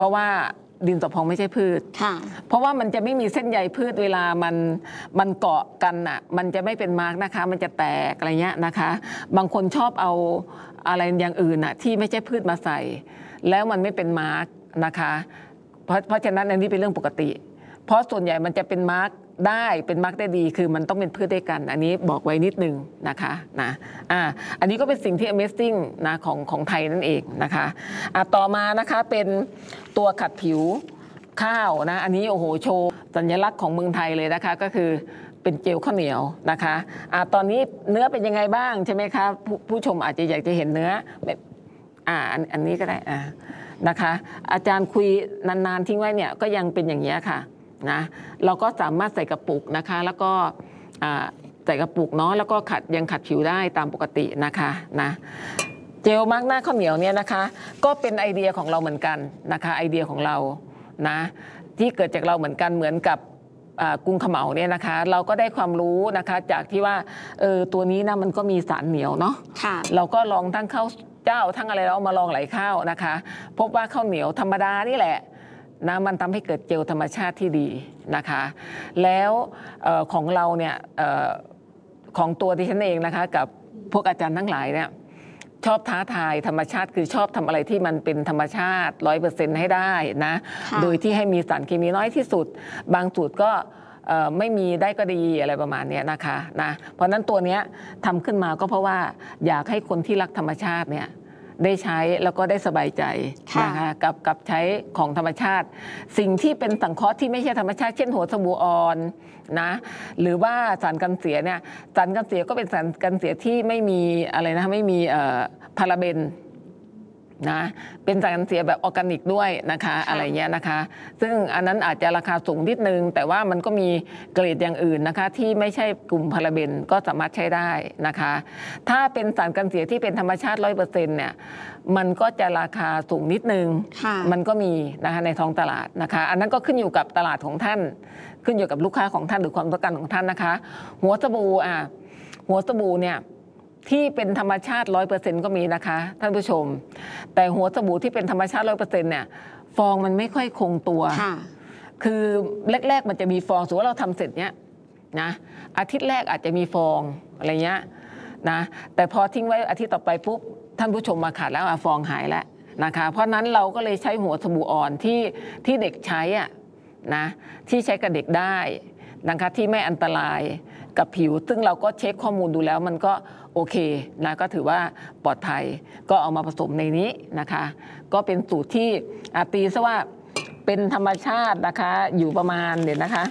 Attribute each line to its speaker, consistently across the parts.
Speaker 1: เพราะว่าดินสอพองไม่ใช่พืชเพราะว่ามันจะไม่มีเส้นใยพืชเวลามันเกาะกันอ่ะมันจะไม่เป็นมาร์กนะคะมันจะแตกอะไรเงี้ยนะคะบางคนชอบเอาอะไรอย่างอื่นอ่ะที่ไม่ใช่พืชมาใส่แล้วมันไม่เป็นมาร์กนะคะเพราะฉะนั้นอันนี้เป็นเรื่องปกติเพราะส่วนใหญ่มันจะเป็นมาร์กได้เป็นมาร์กได้ดีคือมันต้องเป็นพืชด้วยกันอันนี้บอกไว้นิดนึงนะคะอันนี้ก็เป็นสิ่งที่ Amazing นะของไทยนั่นเองนะคะต่อมานะคะเป็นตัวขัดผิวข้าวนะอันนี้โอ้โหโชว์สัญลักษณ์ของเมืองไทยเลยนะคะก็คือเป็นเจลข้าวเหนียวนะคะตอนนี้เนื้อเป็นยังไงบ้างใช่ไหมคะผู้ชมอาจจะอยากจะเห็นเนื้ออันนี้ก็ได้นะคะอาจารย์คุยนานๆทิ้งไว้เนี่ยก็ยังเป็นอย่างนี้ค่ะนะเราก็สามารถใส่กระปุกนะคะแล้วก็ใส่กระปุกเนาะแล้วก็ยังขัดผิวได้ตามปกตินะคะนะเจลมาร์กหน้าข้าวเหนียวเนี่ยนะคะก็เป็นไอเดียของเราเหมือนกันนะคะไอเดียของเรานะที่เกิดจากเราเหมือนกันเหมือนกับกุ้งเขมเหลาเนี่ยนะคะเราก็ได้ความรู้นะคะจากที่ว่าตัวนี้นะมันก็มีสารเหนียวเนาะเราก็ลองทั้งข้าวเจ้าทั้งอะไรเรามาลองไหลข้าวนะคะพบว่าข้าวเหนียวธรรมดานี่แหละนะมันทำให้เกิดเจลธรรมชาติที่ดีนะคะแล้วของเราเนี่ยของตัวที่ฉันเองนะคะกับพวกอาจารย์ทั้งหลายเนี่ยชอบท้าทายธรรมชาติคือชอบทำอะไรที่มันเป็นธรรมชาติ 100% ให้ได้นะโดยที่ให้มีสารเคมีน้อยที่สุดบางสูตรก็ไม่มีได้ก็ดีอะไรประมาณนี้นะคะนะเพราะนั้นตัวนี้ทำขึ้นมาก็เพราะว่าอยากให้คนที่รักธรรมชาติเนี่ยได้ใช้แล้วก็ได้สบายใจนะคะกับใช้ของธรรมชาติสิ่งที่เป็นสังเคราะห์ที่ไม่ใช่ธรรมชาติเช่นหัวสบู่อ่อนนะหรือว่าสารกันเสียเนี่ยสารกันเสียก็เป็นสารกันเสียที่ไม่มีอะไรนะไม่มีพาราเบนนะเป็นสารกันเสียแบบออร์แกนิกด้วยนะคะอะไรเงี้ยนะคะซึ่งอันนั้นอาจจะราคาสูงนิดนึงแต่ว่ามันก็มีเกรดอย่างอื่นนะคะที่ไม่ใช่กลุ่มพาราเบนก็สามารถใช้ได้นะคะถ้าเป็นสารกันเสียที่เป็นธรรมชาติ 100% เนี่ยมันก็จะราคาสูงนิดนึงมันก็มีนะคะในท้องตลาดนะคะอันนั้นก็ขึ้นอยู่กับตลาดของท่านขึ้นอยู่กับลูกค้าของท่านหรือความต้องการของท่านนะคะหัวสบู่เนี่ยที่เป็นธรรมชาติ 100% ก็มีนะคะท่านผู้ชมแต่หัวสบู่ที่เป็นธรรมชาติ 100% เนี่ยฟองมันไม่ค่อยคงตัวคือแรกๆมันจะมีฟองสมมติว่าเราทำเสร็จเนี้ยนะอาทิตย์แรกอาจจะมีฟองอะไรเงี้ยนะแต่พอทิ้งไว้อาทิตย์ต่อไปปุ๊บท่านผู้ชมมาขาดแล้วฟองหายแล้วนะคะเพราะนั้นเราก็เลยใช้หัวสบู่อ่อนที่เด็กใช้นะที่ใช้กับเด็กได้นะคะที่ไม่อันตรายกับผิวซึ่งเราก็เช็คข้อมูลดูแล้วมันก็โอเคนะก็ถือว่าปลอดภัยก็เอามาผสมในนี้นะคะก็เป็นสูตรที่ตีซะว่าเป็นธรรมชาตินะคะอยู่ประมาณเดี๋ยวนะคะ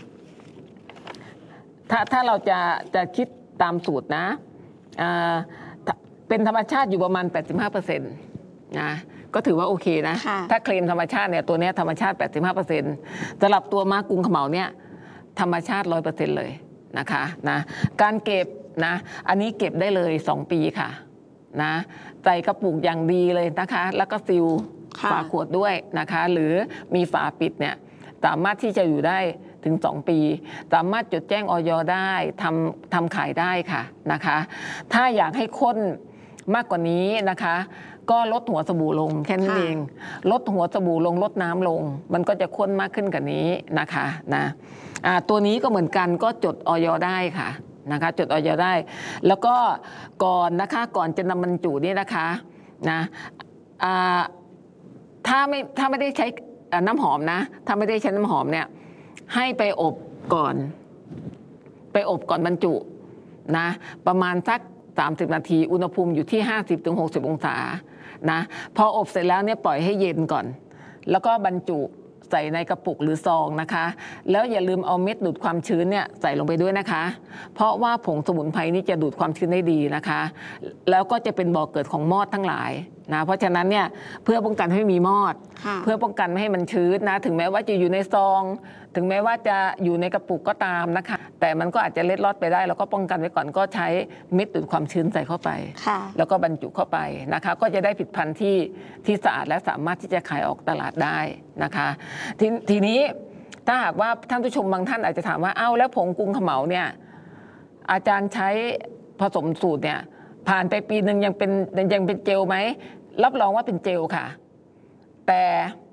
Speaker 1: ถ้าเราจะคิดตามสูตรนะเป็นธรรมชาติอยู่ประมาณ 85% นะก็ถือว่าโอเคนะถ้าเคลมธรรมชาติเนี่ยตัวนี้ธรรมชาติ 85% สำหรับตัวม้ากุ้งเขมเหลาเนี่ยธรรมชาติ 100% เลยนะคะนะการเก็บนะอันนี้เก็บได้เลย2 ปีค่ะนะใส่กระปุกอย่างดีเลยนะคะแล้วก็ซีลฝาขวดด้วยนะคะหรือมีฝาปิดเนี่ยสามารถที่จะอยู่ได้ถึง2 ปีสามารถจดแจ้งอย.ได้ทำขายได้ค่ะนะคะถ้าอยากให้ข้นมากกว่านี้นะคะก็ลดหัวสบู่ลงแค่นั้นเองลดหัวสบู่ลงลดน้ำลงมันก็จะข้นมากขึ้นกว่านี้นะคะนะตัวนี้ก็เหมือนกันก็จดอย.ได้ค่ะนะคะจดอย.ได้แล้วก็ก่อนนะคะก่อนจะนำบรรจุนี่นะคะนะถ้าไม่ได้ใช้น้ำหอมนะถ้าไม่ได้ใช้น้ำหอมเนี่ยให้ไปอบก่อนบรรจุนะประมาณสัก30 นาทีอุณหภูมิอยู่ที่ 50-60 องศานะพออบเสร็จแล้วเนี่ยปล่อยให้เย็นก่อนแล้วก็บรรจุใส่ในกระปุกหรือซองนะคะแล้วอย่าลืมเอาเม็ดดูดความชื้นเนี่ยใส่ลงไปด้วยนะคะเพราะว่าผงสมุนไพรนี่จะดูดความชื้นได้ดีนะคะแล้วก็จะเป็นบ่อกเกิดของมอดทั้งหลายนะเพราะฉะนั้นเนี่ยเพื่อป้องกันให้มีมอดเพื่อป้องกันไม่ให้มันชื้นนะถึงแม้ว่าจะอยู่ในซองถึงแม้ว่าจะอยู่ในกระปุกก็ตามนะคะแต่มันก็อาจจะเล็ดลอดไปได้แล้วก็ป้องกันไว้ก่อนก็ใช้เม็ดดูดความชื้นใส่เข้าไปแล้วก็บรรจุเข้าไปนะคะก็จะได้ผลิตภัณฑ์ที่สะอาดและสามารถที่จะขายออกตลาดได้นะคะทีนี้ถ้าหากว่าท่านผู้ชมบางท่านอาจจะถามว่าเอ้าแล้วผงกุ้งเขมเหลาเนี่ยอาจารย์ใช้ผสมสูตรเนี่ยผ่านไปปีหนึ่งยังเป็นเจลไหมรับรองว่าเป็นเจลค่ะแต่